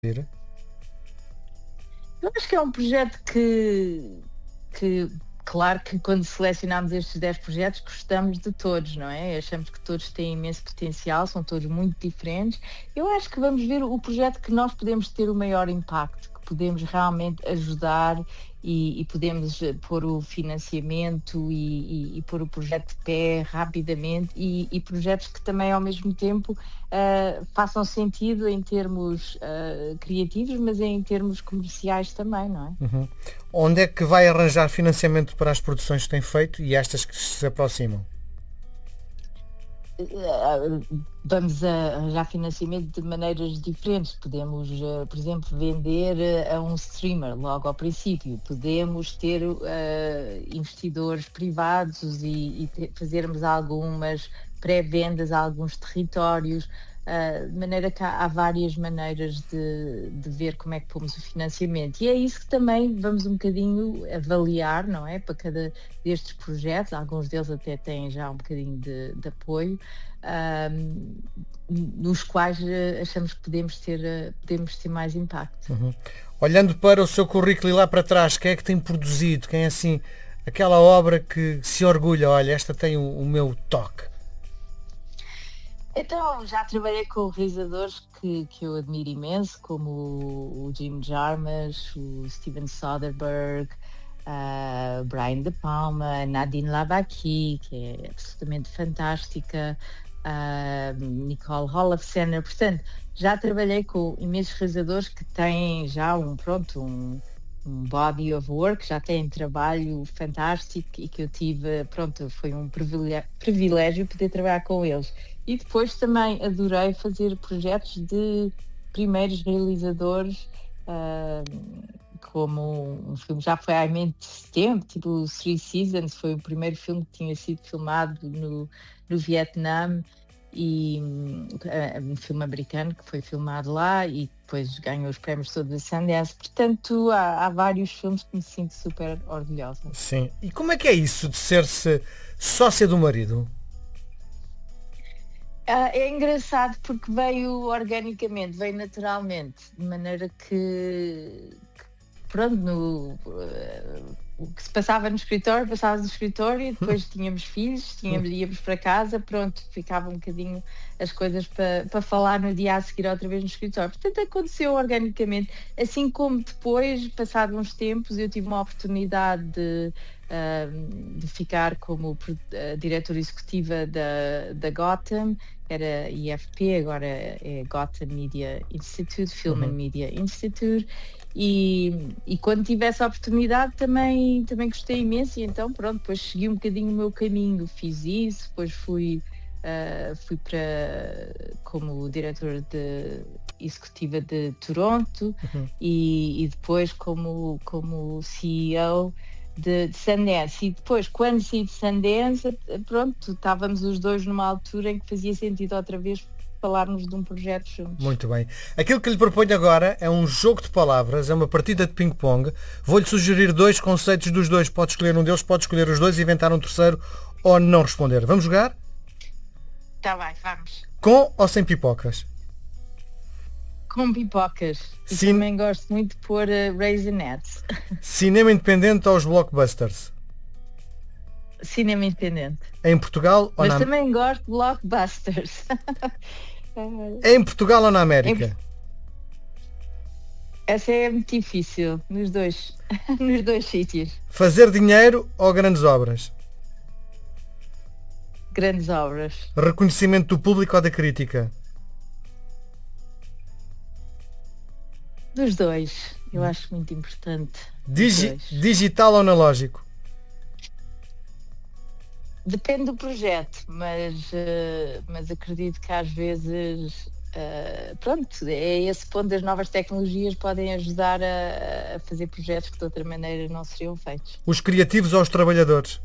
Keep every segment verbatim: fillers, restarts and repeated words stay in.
Eu acho que é um projeto que, que, claro que quando selecionámos estes dez projetos gostamos de todos, não é? Achamos que todos têm imenso potencial, são todos muito diferentes. Eu acho que vamos ver o projeto que nós podemos ter o maior impacto, que podemos realmente ajudar e, e podemos pôr o financiamento e, e, e pôr o projeto de pé rapidamente e, e projetos que também ao mesmo tempo uh, façam sentido em termos uh, criativos, mas em termos comerciais também, não é? Uhum. Onde é que vai arranjar financiamento para as produções que tem feito e estas que se aproximam? Vamos arranjar financiamento de maneiras diferentes. Podemos, por exemplo, vender a um streamer logo ao princípio. Podemos ter uh, investidores privados e, e ter, fazermos algumas pré-vendas a alguns territórios. Uh, de maneira que há, há várias maneiras de, de ver como é que pomos o financiamento. E é isso que também vamos um bocadinho avaliar, não é? Para cada destes projetos, alguns deles até têm já um bocadinho de, de apoio, uh, nos quais uh, achamos que podemos ter, uh, podemos ter mais impacto. Uhum. Olhando para o seu currículo e lá para trás, quem é que tem produzido? Quem é assim, aquela obra que se orgulha, olha, esta tem o, o meu toque? Então, já trabalhei com realizadores que, que eu admiro imenso, como o, o Jim Jarmusch, o Steven Soderbergh, uh, Brian De Palma, Nadine Lavaki, que é absolutamente fantástica, uh, Nicole Holofcener. Portanto, já trabalhei com imensos realizadores que têm já um, pronto, um, um body of work, já têm trabalho fantástico e que eu tive, pronto, foi um privilégio, privilégio poder trabalhar com eles. E depois também adorei fazer projetos de primeiros realizadores, uh, como um filme já foi há muito tempo, tipo Three Seasons, foi o primeiro filme que tinha sido filmado no, no Vietnã, e uh, um filme americano que foi filmado lá e depois ganhou os prémios todos da Sundance. Portanto, há, há vários filmes que me sinto super orgulhosa. Sim. E como é que é isso de ser-se sócia do marido? Uh, é engraçado porque veio organicamente, veio naturalmente, de maneira que, que pronto, no, uh, o que se passava no escritório, passava no escritório, e depois tínhamos filhos, tínhamos, íamos para casa, pronto, ficava um bocadinho as coisas para, para falar no dia a seguir outra vez no escritório. Portanto, aconteceu organicamente, assim como depois, passados uns tempos, eu tive uma oportunidade de Uh, de ficar como uh, diretora executiva da, da Gotham, era I F P, agora é Gotham Media Institute, Film uhum. and Media Institute, e, e quando tive essa oportunidade também, também gostei imenso, e então pronto, depois segui um bocadinho o meu caminho, fiz isso, depois fui, uh, fui para como diretora de executiva de Toronto, uhum. e, e depois como, como C E O de, de Sundance, e depois quando saí de Sundance, pronto, estávamos os dois numa altura em que fazia sentido outra vez falarmos de um projeto juntos. Muito bem. Aquilo que lhe proponho agora é um jogo de palavras, é uma partida de ping-pong. Vou-lhe sugerir dois conceitos dos dois, pode escolher um deles, pode escolher os dois e inventar um terceiro ou não responder. Vamos jogar? Tá bem, vamos. Com ou sem pipocas? Com pipocas. E Cin... também gosto muito de pôr uh, raisinets. Cinema independente ou os blockbusters? Cinema independente. Em Portugal ou Mas na... Mas também gosto de blockbusters. Em Portugal ou na América? Em... Essa é muito difícil, nos dois, nos dois sítios. Fazer dinheiro ou grandes obras? Grandes obras. Reconhecimento do público ou da crítica? Dos dois, eu acho muito importante. Digi- digital ou analógico? Depende do projeto, mas, uh, mas acredito que às vezes, uh, pronto, é esse ponto das novas tecnologias podem ajudar a, a fazer projetos que de outra maneira não seriam feitos. Os criativos ou os trabalhadores?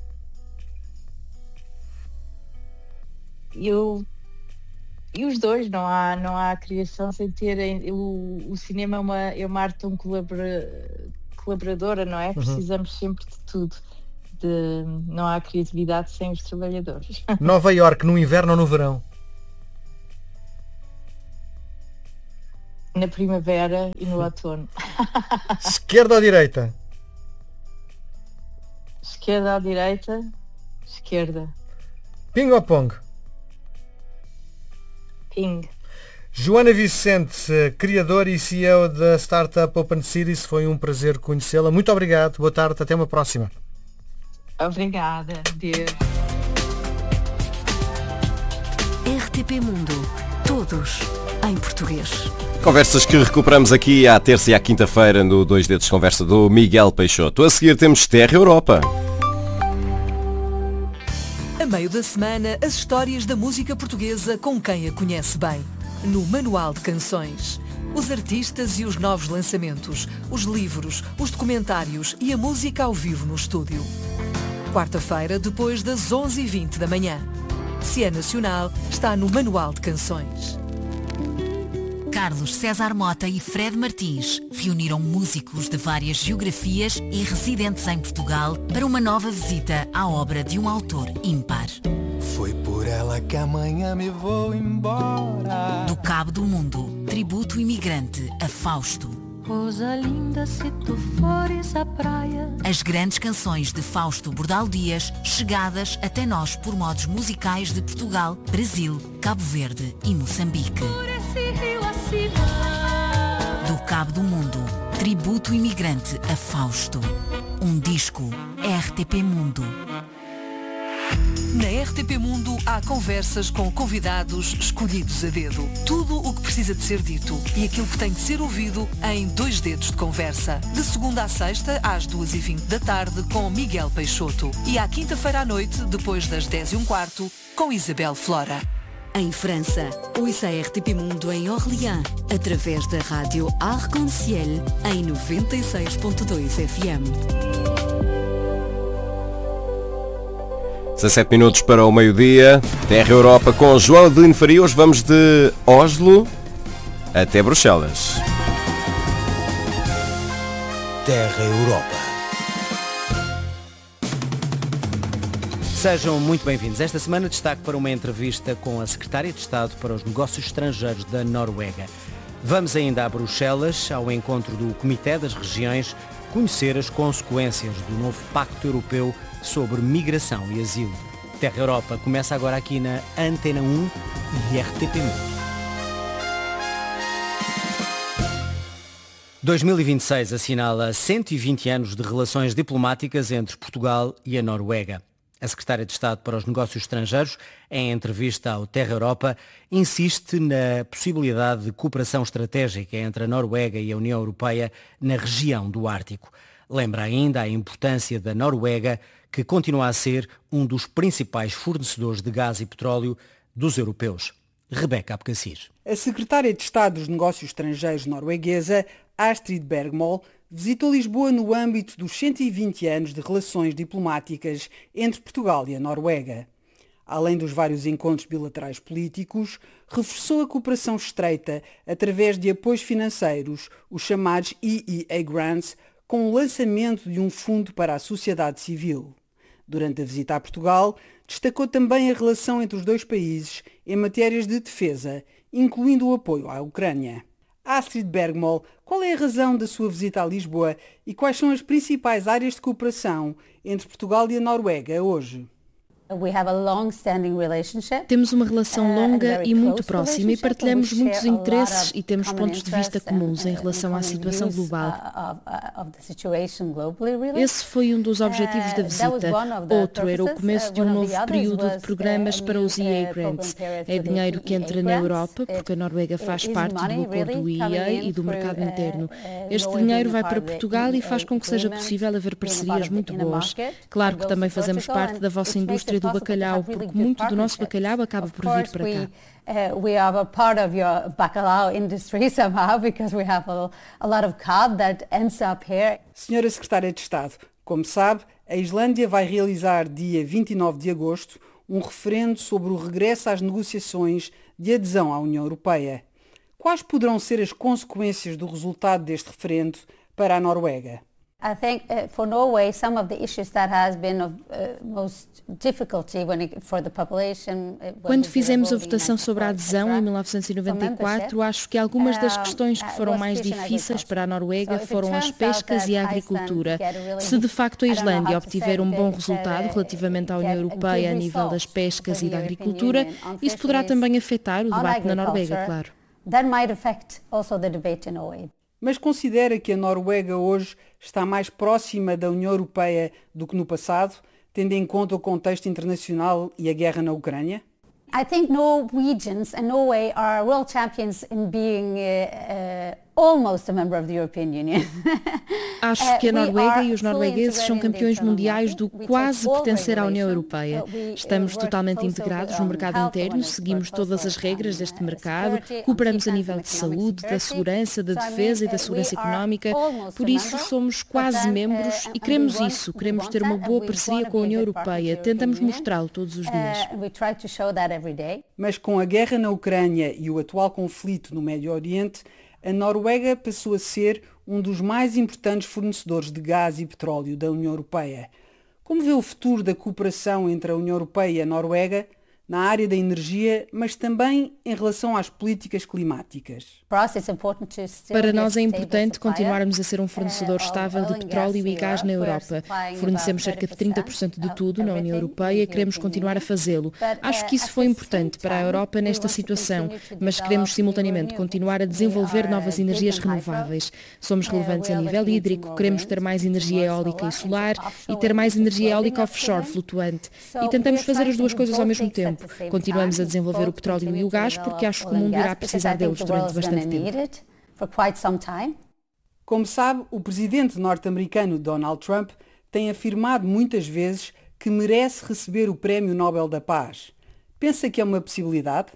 Eu E os dois, não há, não há criação sem terem. O, o cinema é uma, é uma arte tão colabora, colaboradora, não é? Uhum. Precisamos sempre de tudo. De, não há criatividade sem os trabalhadores. Nova Iorque, no inverno ou no verão? Na primavera e no outono. Esquerda ou direita? Esquerda ou direita? Esquerda. Ping ou pong? Ping. Joana Vicente, criadora e C E O da startup Open Cities, foi um prazer conhecê-la. Muito obrigado, boa tarde, até uma próxima. Obrigada, Deus. R T P Mundo, todos em português. Conversas que recuperamos aqui à terça e à quinta-feira no Dois Dedos de Conversa do Miguel Peixoto. A seguir temos Terra Europa. A meio da semana, as histórias da música portuguesa com quem a conhece bem. No Manual de Canções. Os artistas e os novos lançamentos, os livros, os documentários e a música ao vivo no estúdio. Quarta-feira, depois das onze e vinte da manhã. Se é nacional, está no Manual de Canções. Carlos César Mota e Fred Martins reuniram músicos de várias geografias e residentes em Portugal para uma nova visita à obra de um autor ímpar. Foi por ela que amanhã me vou embora. Do Cabo do Mundo, tributo imigrante a Fausto. Rosa linda, se tu fores à praia. As grandes canções de Fausto Bordal Dias, chegadas até nós por modos musicais de Portugal, Brasil, Cabo Verde e Moçambique. Por esse rio acima. Do Cabo do Mundo, tributo imigrante a Fausto. Um disco R T P Mundo. Na R T P Mundo há conversas com convidados escolhidos a dedo. Tudo o que precisa de ser dito e aquilo que tem de ser ouvido em Dois Dedos de Conversa. De segunda à sexta, às duas e vinte da tarde, com Miguel Peixoto. E à quinta-feira à noite, depois das dez e um quarto, com Isabel Flora. Em França, ouça a R T P Mundo em Orléans, através da rádio Arc-en-Ciel, em noventa e seis ponto dois F M. dezassete minutos para o meio-dia. Terra Europa com João Adelino Faria. Hoje vamos de Oslo até Bruxelas. Terra Europa. Sejam muito bem-vindos. Esta semana destaque para uma entrevista com a Secretária de Estado para os Negócios Estrangeiros da Noruega. Vamos ainda a Bruxelas, ao encontro do Comitê das Regiões, conhecer as consequências do novo Pacto Europeu sobre Migração e Asilo. Terra Europa começa agora aqui na Antena um e R T P Mundo. dois mil e vinte e seis assinala cento e vinte anos de relações diplomáticas entre Portugal e a Noruega. A Secretária de Estado para os Negócios Estrangeiros, em entrevista ao Terra Europa, insiste na possibilidade de cooperação estratégica entre a Noruega e a União Europeia na região do Ártico. Lembra ainda a importância da Noruega, que continua a ser um dos principais fornecedores de gás e petróleo dos europeus. Rebeca Abcassir. A Secretária de Estado dos Negócios Estrangeiros norueguesa, Astrid Bergmol, visitou Lisboa no âmbito dos cento e vinte anos de relações diplomáticas entre Portugal e a Noruega. Além dos vários encontros bilaterais políticos, reforçou a cooperação estreita através de apoios financeiros, os chamados E E A Grants, com o lançamento de um fundo para a sociedade civil. Durante a visita a Portugal, destacou também a relação entre os dois países em matérias de defesa, incluindo o apoio à Ucrânia. Astrid Bergmol, qual é a razão da sua visita a Lisboa e quais são as principais áreas de cooperação entre Portugal e a Noruega hoje? Temos uma relação longa e muito próxima e partilhamos muitos interesses e temos pontos de vista comuns em relação à situação global. Esse foi um dos objetivos da visita. Outro era o começo de um novo período de programas para os E A Grants. É dinheiro que entra na Europa, porque a Noruega faz parte do acordo E A e do mercado interno. Este dinheiro vai para Portugal e faz com que seja possível haver parcerias muito boas. Claro que também fazemos parte da vossa indústria do bacalhau, porque muito do nosso bacalhau acaba por vir para cá. Uh, we are a part of your bacalhau industry somehow because we have a, a lot of cod that ends up here. Senhora Secretária de Estado, como sabe, a Islândia vai realizar dia vinte e nove de agosto um referendo sobre o regresso às negociações de adesão à União Europeia. Quais poderão ser as consequências do resultado deste referendo para a Noruega? I think uh, for Norway, some of the issues that has been of uh, most difficulty when it, for the population. Quando fizemos a votação sobre a adesão em mil novecentos e noventa e quatro, acho que algumas das questões que foram mais difíceis para a Noruega foram as pescas e a agricultura. Se de facto a Islândia obtiver um bom resultado relativamente à União Europeia a nível das pescas e da agricultura, isso poderá também afetar o debate na Noruega, claro. That might affect also the debate in Norway. Mas considera que a Noruega hoje está mais próxima da União Europeia do que no passado, tendo em conta o contexto internacional e a guerra na Ucrânia? I think Norwegians and Norway are world champions in being uh, uh, almost a member of the European Union. Acho que a Noruega e os noruegueses são campeões mundiais do quase pertencer à União Europeia. Estamos totalmente integrados no mercado interno, seguimos todas as regras deste mercado, cooperamos a nível de saúde, da segurança, da defesa e da segurança económica. Por isso somos quase membros e queremos isso, queremos ter uma boa parceria com a União Europeia. Tentamos mostrá-lo todos os dias. Mas com a guerra na Ucrânia e o atual conflito no Médio Oriente, a Noruega passou a ser um dos mais importantes fornecedores de gás e petróleo da União Europeia. Como vê o futuro da cooperação entre a União Europeia e a Noruega na área da energia, mas também em relação às políticas climáticas? Para nós é importante continuarmos a ser um fornecedor estável de petróleo e gás na Europa. Fornecemos cerca de trinta por cento de tudo na União Europeia e queremos continuar a fazê-lo. Acho que isso foi importante para a Europa nesta situação, mas queremos simultaneamente continuar a desenvolver novas energias renováveis. Somos relevantes a nível hídrico, queremos ter mais energia eólica e solar e ter mais energia eólica offshore flutuante. E tentamos fazer as duas coisas ao mesmo tempo. Continuamos a desenvolver o petróleo e o gás porque acho que o mundo irá precisar deles durante bastante tempo. Como sabe, o presidente norte-americano Donald Trump tem afirmado muitas vezes que merece receber o Prémio Nobel da Paz. Pensa que é uma possibilidade?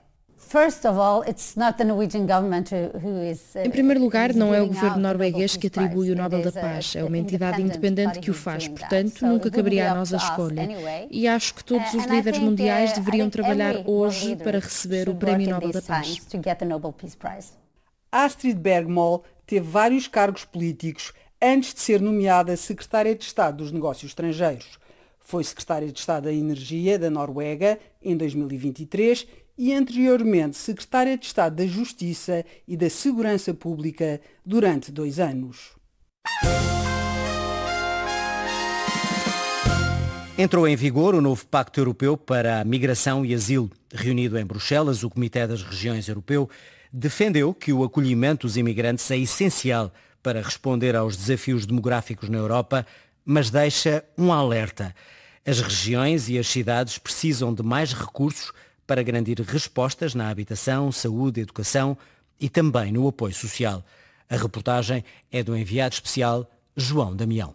Em primeiro lugar, não é o governo norueguês que atribui o Nobel da Paz, é uma entidade independente que o faz, portanto, nunca caberia a nós a escolha. E acho que todos os líderes mundiais deveriam trabalhar hoje para receber o Prémio Nobel da Paz. Astrid Bergmoll teve vários cargos políticos antes de ser nomeada secretária de Estado dos Negócios Estrangeiros. Foi secretária de Estado da Energia da Noruega em dois mil e vinte e três e anteriormente secretária de Estado da Justiça e da Segurança Pública durante dois anos. Entrou em vigor o novo Pacto Europeu para a Migração e Asilo. Reunido em Bruxelas, o Comitê das Regiões Europeu defendeu que o acolhimento dos imigrantes é essencial para responder aos desafios demográficos na Europa, mas deixa um alerta. As regiões e as cidades precisam de mais recursos para garantir respostas na habitação, saúde, educação e também no apoio social. A reportagem é do enviado especial João Damião.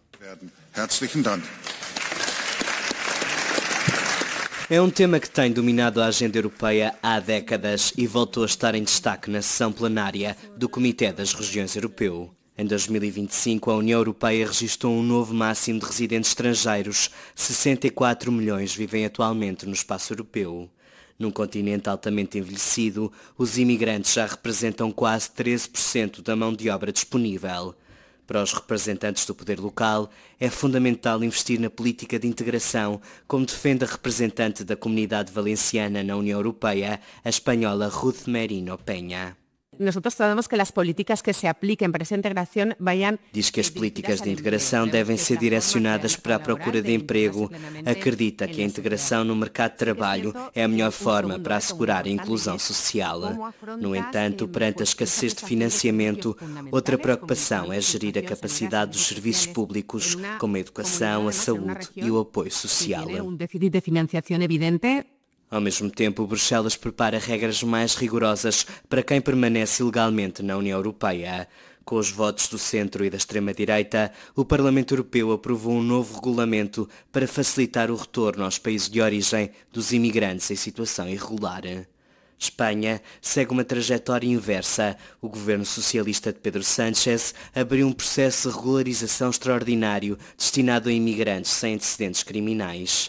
É um tema que tem dominado a agenda europeia há décadas e voltou a estar em destaque na sessão plenária do Comitê das Regiões Europeu. Em dois mil e vinte e cinco, a União Europeia registrou um novo máximo de residentes estrangeiros. sessenta e quatro milhões vivem atualmente no espaço europeu. Num continente altamente envelhecido, os imigrantes já representam quase treze por cento da mão de obra disponível. Para os representantes do poder local, é fundamental investir na política de integração, como defende a representante da comunidade valenciana na União Europeia, a espanhola Ruth Merino Peña. Nosotros sabemos que las políticas que se apliquen para esa integración vayan... Diz que as políticas de integração devem ser direcionadas para a procura de emprego. Acredita que a integração no mercado de trabalho é a melhor forma para assegurar a inclusão social. No entanto, perante a escassez de financiamento, outra preocupação é gerir a capacidade dos serviços públicos, como a educação, a saúde e o apoio social. Um déficit de financiação evidente. Ao mesmo tempo, Bruxelas prepara regras mais rigorosas para quem permanece ilegalmente na União Europeia. Com os votos do centro e da extrema-direita, o Parlamento Europeu aprovou um novo regulamento para facilitar o retorno aos países de origem dos imigrantes em situação irregular. Espanha segue uma trajetória inversa. O governo socialista de Pedro Sánchez abriu um processo de regularização extraordinário destinado a imigrantes sem antecedentes criminais.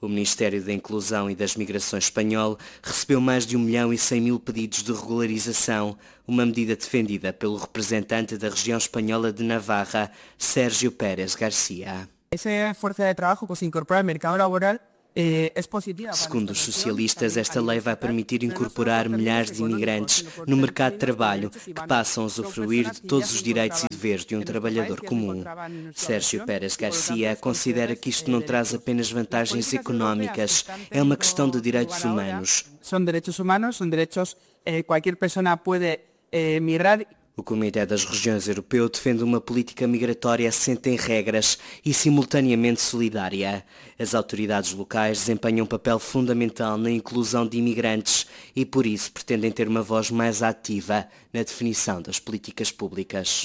O Ministério da Inclusão e das Migrações espanhol recebeu mais de um milhão e cem mil pedidos de regularização, uma medida defendida pelo representante da região espanhola de Navarra, Sérgio Pérez García. Essa força de trabalho que se incorpora ao mercado laboral é positiva. Segundo os socialistas, esta lei vai permitir incorporar milhares de imigrantes no mercado de trabalho que passam a usufruir de todos os direitos e deveres de um trabalhador comum. Sérgio Pérez García considera que isto não traz apenas vantagens económicas, é uma questão de direitos humanos. São direitos humanos, são direitos que qualquer pessoa pode migrar. O Comitê das Regiões Europeu defende uma política migratória assente em regras e simultaneamente solidária. As autoridades locais desempenham um papel fundamental na inclusão de imigrantes e por isso pretendem ter uma voz mais ativa na definição das políticas públicas.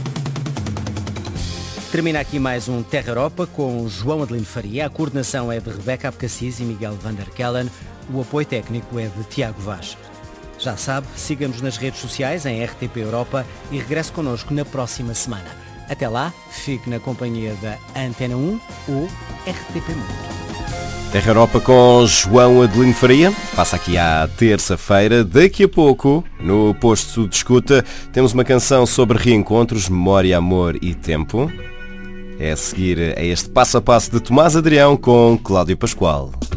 Termina aqui mais um Terra Europa com João Adelino Faria. A coordenação é de Rebeca Abcacis e Miguel van der Kellen. O apoio técnico é de Tiago Vaz. Já sabe, siga-nos nas redes sociais em R T P Europa e regresse connosco na próxima semana. Até lá, fique na companhia da Antena um ou R T P Mundo. Terra Europa com João Adelino Faria. Passa aqui à terça-feira. Daqui a pouco, no posto de escuta, temos uma canção sobre reencontros, memória, amor e tempo. É a seguir a este passo a passo de Tomás Adrião com Cláudio Pascoal.